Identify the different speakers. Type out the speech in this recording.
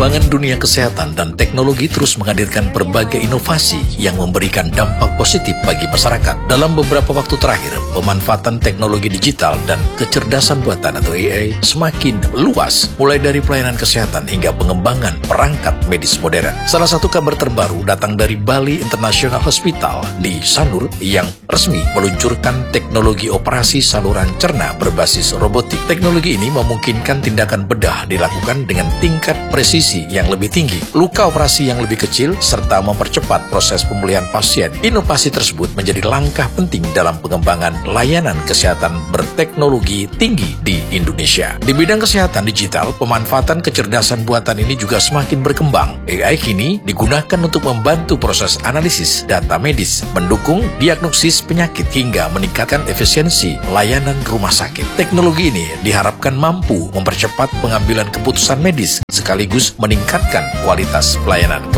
Speaker 1: Perkembangan dunia kesehatan dan teknologi terus menghadirkan berbagai inovasi yang memberikan dampak positif bagi masyarakat. Dalam beberapa waktu terakhir, pemanfaatan teknologi digital dan kecerdasan buatan atau AI semakin luas, mulai dari pelayanan kesehatan hingga pengembangan perangkat medis modern. Salah satu kabar terbaru datang dari Bali International Hospital di Sanur yang resmi meluncurkan teknologi operasi saluran cerna berbasis robotik. Teknologi ini memungkinkan tindakan bedah dilakukan dengan tingkat presisi yang lebih tinggi, luka operasi yang lebih kecil, serta mempercepat proses pemulihan pasien. Inovasi tersebut menjadi langkah penting dalam pengembangan layanan kesehatan berteknologi tinggi di Indonesia. Di bidang kesehatan digital, pemanfaatan kecerdasan buatan ini juga semakin berkembang. AI kini digunakan untuk membantu proses analisis data medis, mendukung diagnosis penyakit, hingga meningkatkan efisiensi layanan rumah sakit. Teknologi ini diharapkan mampu mempercepat pengambilan keputusan medis sekaligus meningkatkan kualitas pelayanan.